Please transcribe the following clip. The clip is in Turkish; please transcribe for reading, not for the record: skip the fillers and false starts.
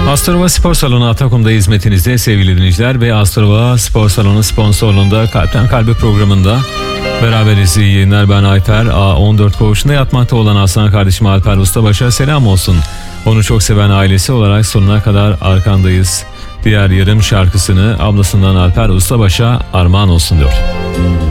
Astrova Spor Salonu Atakum'da hizmetinizde sevgili dinleyiciler ve Astrova Spor Salonu sponsorluğunda Kalpten Kalbe programında beraberiz. İyi yayınlar, ben Alper. A14 koğuşunda yatmakta olan aslan kardeşim Alper Ustabaş'a selam olsun. Onu çok seven ailesi olarak sonuna kadar arkandayız. Diğer yarım şarkısını ablasından Alper Ustabaş'a armağan olsun diyor.